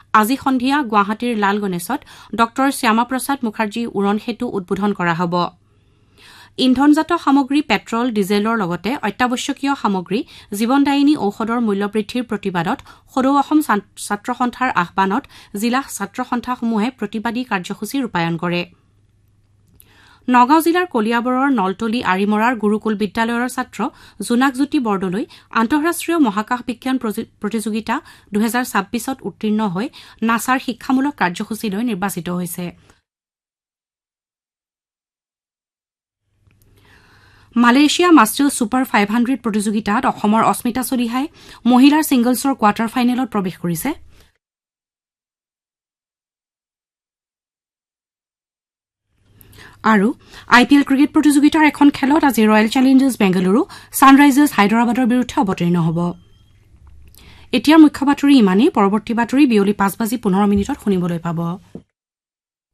আজি সন্ধিয়া গুৱাহাটীৰ লাল গণেশত ডক্টৰ শ্যামা প্ৰসাদ মুখাৰ্জী উৰণ সেতু উদ্বোধন কৰা হ'ব ইন্ধনজাত সামগ্ৰী পেট্ৰল ডিজেলৰ লগতে অত্যাৱশ্যকীয় সামগ্ৰী জীৱনদায়িনী ঔষধৰ মূল্যবৃদ্ধিৰ প্ৰতিবাদত সদৌ অসম ছাত্ৰ সন্থাৰ আহ্বানত জিলা ছাত্ৰ সন্থাসমূহে প্ৰতিবাদী কাৰ্যসূচী ৰূপায়ণ কৰে নগাঁও জিলাৰ কলিয়াবৰৰ নলতলী আৰিমৰাৰ গুৰুকুল বিদ্যালয়ৰ ছাত্ৰ জোনাকজ্যোতি বৰদলৈ আন্তঃৰাষ্ট্ৰীয় মহাকাশ বিজ্ঞান প্ৰতিযোগিতা 2026ত উত্তীৰ্ণ হৈ নাছাৰ শিক্ষামূলক কাৰ্যসূচীলৈ নিৰ্বাচিত হৈছে মালয়েছিয়া মাষ্টাৰ্ছ ছুপাৰ 500 প্ৰতিযোগিতাত অসমৰ অস্মিতা চলিহাই মহিলাৰ ছিংগলছৰ কোৱাৰ্টাৰ ফাইনেলত প্ৰৱেশ কৰিছে আৰু আইপিএল ক্ৰিকেট প্ৰতিযোগিতাৰ এখন খেলত আজি ৰয়েল চেলেঞ্জাৰ্ছ বেংগালুৰু ছানৰাইজাৰ্ছ হায়দৰাবাদৰ বিৰুদ্ধে অৱতীৰ্ণ হ'ব এতিয়া মুখ্য বাতৰি ইমানেই পৰৱৰ্তী বাতৰি বিয়লি 5:15 শুনিবলৈ পাব